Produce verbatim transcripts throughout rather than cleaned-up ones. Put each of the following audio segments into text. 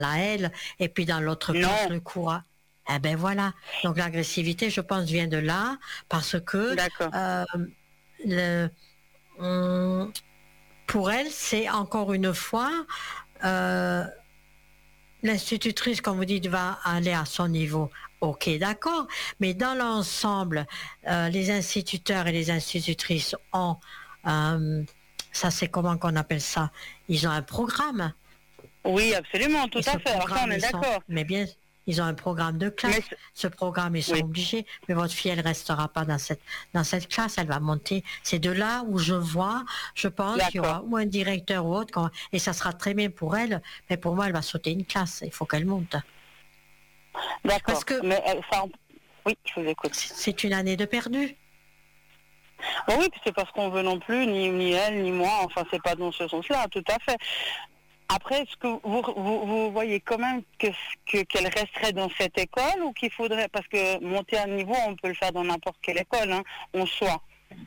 la haine, et puis dans l'autre Non. classe, le courage. Eh ben voilà. Donc l'agressivité, je pense, vient de là, parce que D'accord. euh, le, hum, pour elle, c'est encore une fois, euh, l'institutrice, comme vous dites, va aller à son niveau. Ok, d'accord. Mais dans l'ensemble, euh, les instituteurs et les institutrices ont, euh, ça c'est comment qu'on appelle ça? Ils ont un programme. Oui, absolument, tout Et ce à fait. Alors ça, on programme, est ils sont, d'accord. mais bien, ils ont un programme de Mais classe. c'est- Ce programme, ils sont oui, obligés. Mais votre fille, elle restera pas dans cette, dans cette classe. Elle va monter. C'est de là où je vois, je pense qu'il y d'accord, aura ou un directeur ou autre, quand- et ça sera très bien pour elle. Mais pour moi, elle va sauter une classe. Il faut qu'elle monte. Parce d'accord. que Mais euh, ça, on- oui, je vous écoute. c'est une année de perdu. Bon, oui, puis c'est parce qu'on veut non plus, ni, ni elle, ni moi, enfin, c'est pas dans ce sens-là, tout à fait. Après, est-ce que vous, vous, vous voyez quand même que, que, qu'elle resterait dans cette école ou qu'il faudrait, parce que monter à un niveau, on peut le faire dans n'importe quelle école, hein, en soi.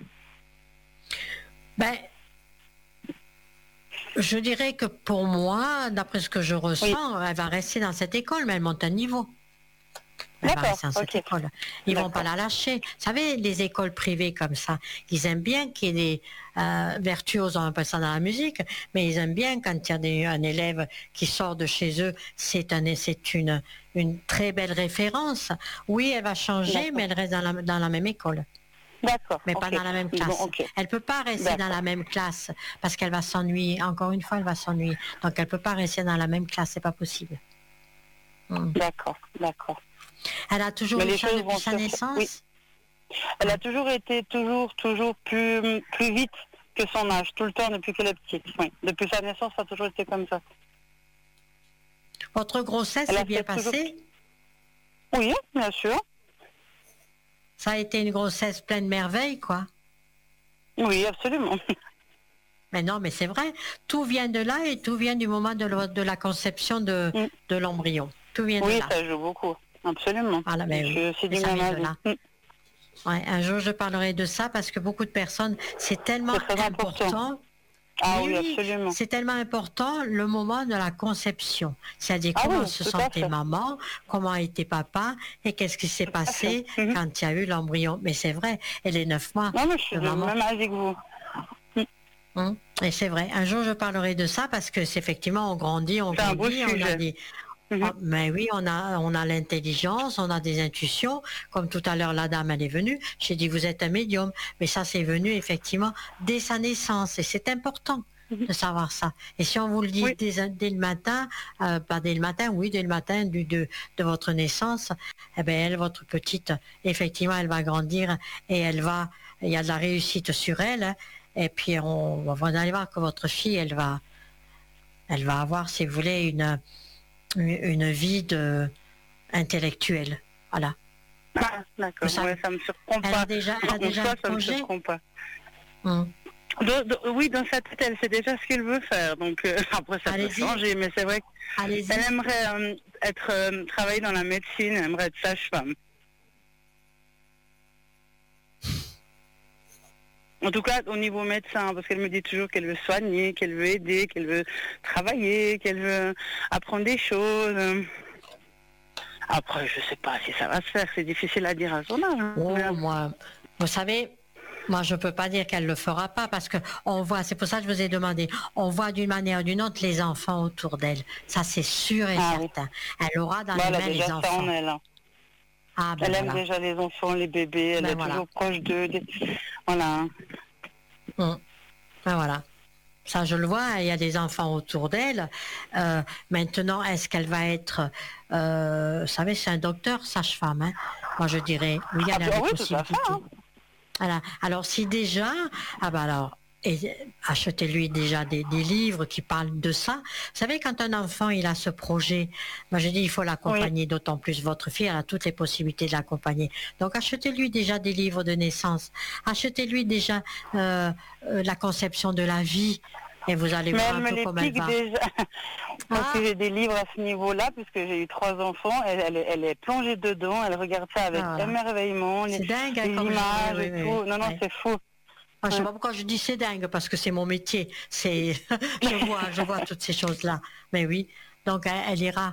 Ben, je dirais que pour moi, d'après ce que je Oui, ressens, elle va rester dans cette école, mais elle monte un niveau. Elle va d'accord, rester dans cette ok, école. Ils vont pas d'accord. la lâcher. Vous savez, les écoles privées comme ça, ils aiment bien qu'il y ait des euh, virtuoses, on appelle ça dans la musique, mais ils aiment bien quand il y a des, un élève qui sort de chez eux, c'est un, c'est une, une très belle référence. Oui, elle va changer, mais D'accord, elle reste dans la, dans la même école, d'accord, mais pas ok. dans la même Bon, classe. ok, Elle peut pas rester dans d'accord, la même classe parce qu'elle va s'ennuyer. Encore une fois, elle va s'ennuyer. Donc, elle peut pas rester dans la même classe, c'est pas possible. Hmm. d'accord, d'accord. Elle a toujours Mais eu les ça choses depuis vont sa se faire. Oui, naissance. elle a toujours été toujours, toujours plus, plus vite que son âge, tout le temps depuis qu'elle est petite. Oui, depuis sa naissance, ça a toujours été comme ça. Votre grossesse Elle s'est a bien fait toujours. passée? Oui, bien sûr. Ça a été une grossesse pleine de merveilles, quoi. Oui, absolument. Mais non, mais c'est vrai. Tout vient de là et tout vient du moment de, la- de la conception de, Mm. de l'embryon. Tout vient de Oui, là. ça joue beaucoup. Absolument. Voilà, Je ben suis oui. aussi Et du ça même vient de avis. là. Mm. Ouais, un jour, je parlerai de ça parce que beaucoup de personnes, c'est tellement C'est très important. important. Ah Mais oui, oui, absolument. c'est tellement important le moment de la conception. C'est-à-dire Ah comment oui, se tout à sentait fait. maman, comment était papa et qu'est-ce qui s'est Tout à fait. passé Mhm. quand il y a eu l'embryon. Mais c'est vrai, et les neuf mois Non, mais je suis de du maman. même avis que vous. Mm. Hum, Et c'est vrai. Un jour, je parlerai de ça parce que c'est effectivement, on grandit, on C'est un beau grandit, on a sujet. des, Mhm. oh, mais oui, on a, on a l'intelligence, on a des intuitions. Comme tout à l'heure, la dame, elle est venue. J'ai dit, vous êtes un médium. Mais ça, c'est venu effectivement dès sa naissance. Et c'est important Mhm. de savoir ça. Et si on vous le dit Oui, dès, dès le matin, euh, pas dès le matin, oui, dès le matin du, de, de votre naissance, eh ben, elle, votre petite, effectivement, elle va grandir et elle va, il y a de la réussite sur elle. Hein. Et puis, on, on va aller voir que votre fille, elle va, elle va avoir, si vous voulez, une, une vie de, intellectuelle. Voilà. ah, Vous d'accord. Ouais, savez, ça me surprend elle a pas. déjà, elle a En déjà un soi, ça me projet. surprend pas. Hum. Do- do- oui, dans sa tête, elle sait déjà ce qu'elle veut faire. Donc euh, après, ça peut Allez-y, changer, mais c'est vrai allez-y. qu'elle aimerait euh, être euh, travailler dans la médecine, elle aimerait être sage-femme. En tout cas, au niveau médecin, parce qu'elle me dit toujours qu'elle veut soigner, qu'elle veut aider, qu'elle veut travailler, qu'elle veut apprendre des choses. Après, je sais pas si ça va se faire, c'est difficile à dire à son âge. hein. Mais, Oh, moi, vous savez, moi, je peux pas dire qu'elle le fera pas parce que on voit, c'est pour ça que je vous ai demandé, on voit d'une manière ou d'une autre les enfants autour d'elle. Ça, c'est sûr et ah oui, certain. Elle aura dans bah, les elle a mains déjà les ça en enfants. elle. hein. Ah, ben Elle aime voilà. déjà les enfants, les bébés, elle Ben est voilà. toujours proche d'eux. des- Voilà. hein. Hum. Ben voilà. Ça, je le vois, il y a des enfants autour d'elle. Euh, maintenant, est-ce qu'elle va être... euh, vous savez, c'est un docteur, sage-femme. Hein. Moi, je dirais, oui, Ah elle a bah des oui, tout à fait. hein. possibilités. Voilà. Alors, si déjà... Ah ben alors, et, achetez-lui déjà des, des livres qui parlent de ça. Vous savez, quand un enfant, il a ce projet, moi, je dis, il faut Oui. l'accompagner, d'autant plus votre fille, elle a toutes les possibilités de l'accompagner. Donc, achetez-lui déjà des livres de naissance. Achetez-lui déjà euh, euh, la conception de la vie. Et vous allez Mais voir elle un me peu les comment elle pique va. déjà. Parce que Ah, j'ai des livres à ce niveau-là, puisque j'ai eu trois enfants, elle, elle, est- elle est plongée dedans, elle regarde ça avec ah voilà. émerveillement, les, C'est dingue, hein, les comme je... images oui, et oui, oui, tout. Non, non, oui. c'est fou. Moi, je sais Ouais. pas pourquoi je dis c'est dingue, parce que c'est mon métier. C'est, je vois, je vois toutes ces choses-là. Mais oui. Donc elle, elle ira